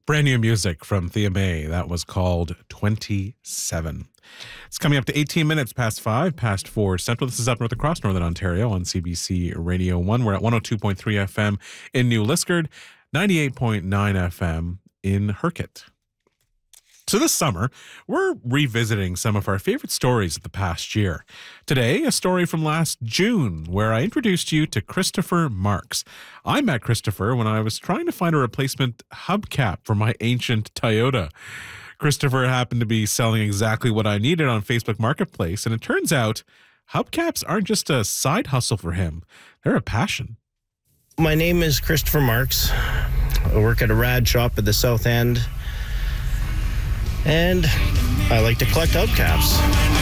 Brand new music from Thea May. That was called 27. It's coming up to 18 minutes past 5, past 4 Central. This is up north across Northern Ontario on CBC Radio 1. We're at 102.3 FM in New Liskeard, 98.9 FM in Hercote. So this summer, we're revisiting some of our favorite stories of the past year. Today, a story from last June, where I introduced you to Christopher Marks. I met Christopher when I was trying to find a replacement hubcap for my ancient Toyota. Christopher happened to be selling exactly what I needed on Facebook Marketplace, and it turns out hubcaps aren't just a side hustle for him. They're a passion. My name is Christopher Marks. I work at a rad shop at the South End. And I like to collect hubcaps.